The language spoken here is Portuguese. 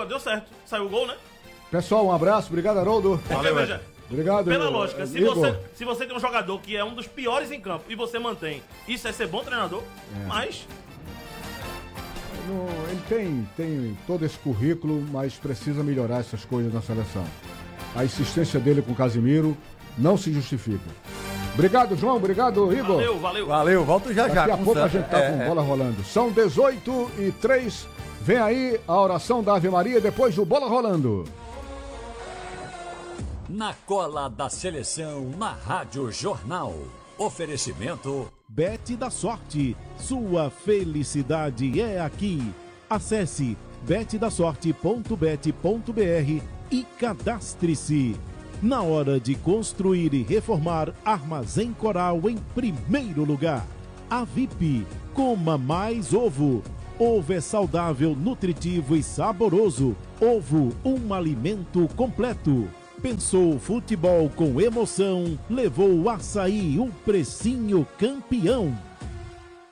agora deu certo. Saiu o gol, né? Pessoal, um abraço. Obrigado, Haroldo. Valeu, veja. Obrigado. Pela lógica, Igor. se você tem um jogador que é um dos piores em campo e você mantém, isso é ser bom treinador, mas... Ele tem todo esse currículo, mas precisa melhorar essas coisas na seleção. A insistência dele com o Casimiro não se justifica. Obrigado, João. Obrigado, Igor. Valeu, volto já. Daqui a pouco a gente tá com bola rolando. São 18h03. Vem aí a oração da Ave Maria depois do Bola Rolando. Na cola da seleção, na Rádio Jornal. Oferecimento Bet da Sorte. Sua felicidade é aqui. Acesse betdasorte.bet.br e cadastre-se. Na hora de construir e reformar, Armazém Coral em primeiro lugar. A VIP, coma mais ovo. Ovo é saudável, nutritivo e saboroso. Ovo, um alimento completo. Pensou futebol com emoção, levou o Açaí, o precinho campeão.